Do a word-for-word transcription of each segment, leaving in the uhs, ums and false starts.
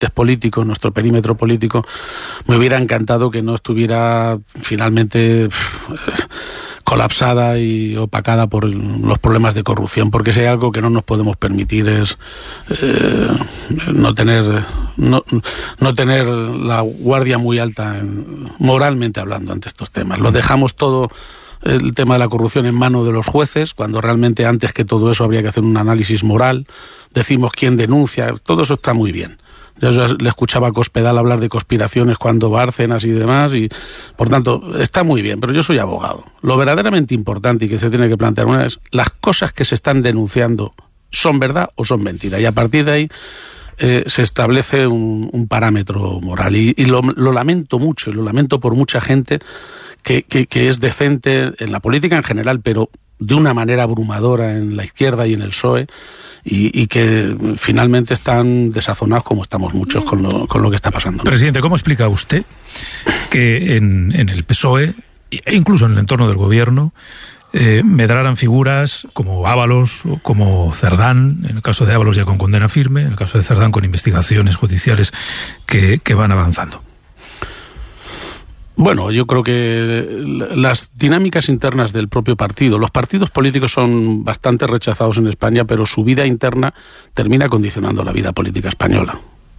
límites políticos, nuestro perímetro político, me hubiera encantado que no estuviera finalmente colapsada y opacada por los problemas de corrupción, porque si hay algo que no nos podemos permitir es eh, no tener no, no tener la guardia muy alta en, moralmente hablando ante estos temas. Lo dejamos todo, el tema de la corrupción, en manos de los jueces, cuando realmente antes que todo eso habría que hacer un análisis moral. Decimos quién denuncia, todo eso está muy bien. Yo le escuchaba a Cospedal hablar de conspiraciones cuando Bárcenas y demás, y por tanto está muy bien, pero yo soy abogado. Lo verdaderamente importante y que se tiene que plantear una es las cosas que se están denunciando, ¿son verdad o son mentira? Y a partir de ahí eh, se establece un, un parámetro moral. Y, y lo, lo lamento mucho, y lo lamento por mucha gente que, que, que es decente en la política en general, pero de una manera abrumadora en la izquierda y en el P S O E, y, y que finalmente están desazonados como estamos muchos con lo, con lo que está pasando. Presidente, ¿cómo explica usted que en, en el P S O E, e incluso en el entorno del gobierno, eh, medraran figuras como Ábalos o como Cerdán, en el caso de Ábalos ya con condena firme, en el caso de Cerdán con investigaciones judiciales que, que van avanzando? Bueno, yo creo que las dinámicas internas del propio partido, los partidos políticos son bastante rechazados en España, pero su vida interna termina condicionando la vida política española.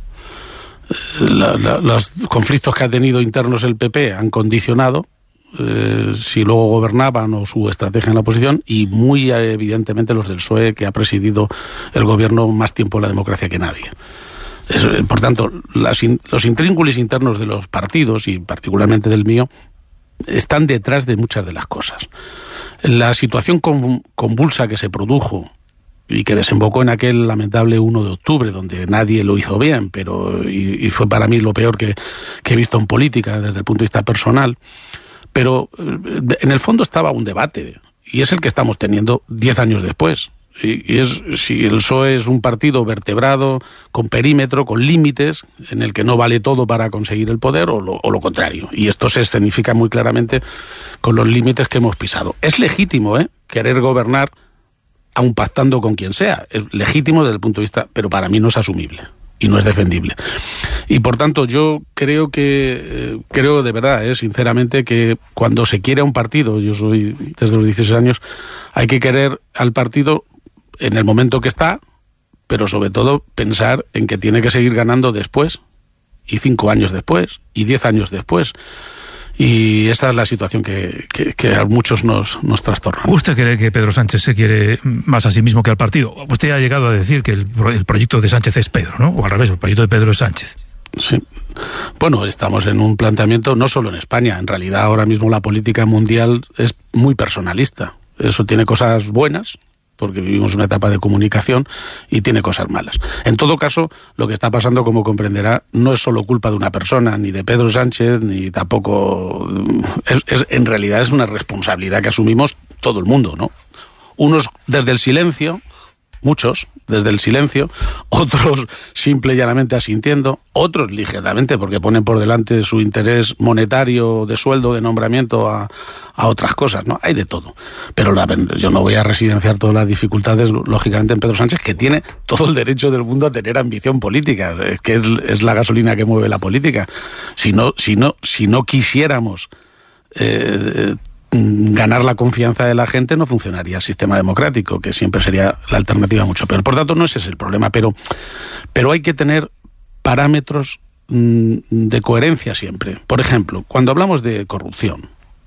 La, la, los conflictos que ha tenido internos el P P han condicionado eh, si luego gobernaban o su estrategia en la oposición, y muy evidentemente los del P S O E, que ha presidido el gobierno más tiempo en la democracia que nadie. Por tanto, las, los intríngulis internos de los partidos, y particularmente del mío, están detrás de muchas de las cosas. La situación convulsa que se produjo y que desembocó en aquel lamentable uno de octubre, donde nadie lo hizo bien, pero y, y fue para mí lo peor que, que he visto en política desde el punto de vista personal, pero en el fondo estaba un debate, y es el que estamos teniendo diez años después. Y es si el P S O E es un partido vertebrado, con perímetro, con límites, en el que no vale todo para conseguir el poder, o lo, o lo contrario. Y esto se escenifica muy claramente con los límites que hemos pisado. Es legítimo, ¿eh?, querer gobernar aun pactando con quien sea. Es legítimo desde el punto de vista, pero para mí no es asumible y no es defendible. Y por tanto yo creo que, eh, creo de verdad, eh, sinceramente, que cuando se quiere a un partido, yo soy desde los dieciséis años, hay que querer al partido en el momento que está, pero sobre todo pensar en que tiene que seguir ganando después, y cinco años después, y diez años después. Y esa es la situación que, que, que a muchos nos, nos trastorna. ¿Usted cree que Pedro Sánchez se quiere más a sí mismo que al partido? Usted ha llegado a decir que el, el proyecto de Sánchez es Pedro, ¿no? O al revés, el proyecto de Pedro es Sánchez. Sí. Bueno, estamos en un planteamiento no solo en España. En realidad ahora mismo la política mundial es muy personalista. Eso tiene cosas buenas, porque vivimos una etapa de comunicación, y tiene cosas malas. En todo caso, lo que está pasando, como comprenderá, no es solo culpa de una persona, ni de Pedro Sánchez, ni tampoco... Es, es, en realidad es una responsabilidad que asumimos todo el mundo, ¿no? Unos desde el silencio, muchos desde el silencio, otros simple y llanamente asintiendo, otros ligeramente porque ponen por delante su interés monetario, de sueldo, de nombramiento a, a otras cosas, ¿no? Hay de todo. Pero la, yo no voy a residenciar todas las dificultades, lógicamente, en Pedro Sánchez, que tiene todo el derecho del mundo a tener ambición política, es que es, es la gasolina que mueve la política. Si no, si no, si no quisiéramos eh, ganar la confianza de la gente, no funcionaría el sistema democrático, que siempre sería la alternativa mucho peor. Por tanto, no ese es el problema, pero, pero hay que tener parámetros mmm, de coherencia siempre. Por ejemplo, cuando hablamos de corrupción,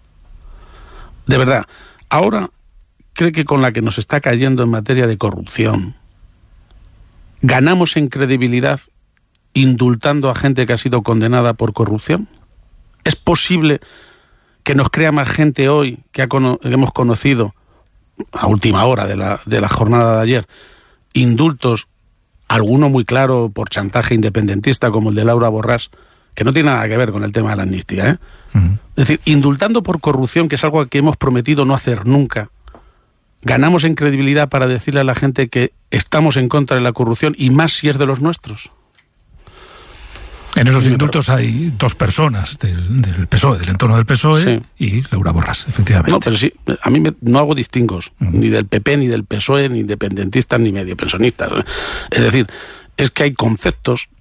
de verdad, ahora cree que con la que nos está cayendo en materia de corrupción, ¿ganamos en credibilidad indultando a gente que ha sido condenada por corrupción? ¿Es posible que nos crea más gente hoy que, ha cono- que hemos conocido a última hora de la, de la jornada de ayer indultos, alguno muy claro por chantaje independentista como el de Laura Borràs, que no tiene nada que ver con el tema de la amnistía, ¿eh? Uh-huh. Es decir, indultando por corrupción, que es algo que hemos prometido no hacer nunca, ganamos en credibilidad para decirle a la gente que estamos en contra de la corrupción, y más si es de los nuestros. En esos indultos hay dos personas del, del P S O E, del entorno del P S O E, sí, y Laura Borràs, efectivamente. No, pero sí, a mí me, no hago distingos, uh-huh, ni del P P, ni del P S O E, ni independentistas, ni medio pensionistas. Es decir, es que hay conceptos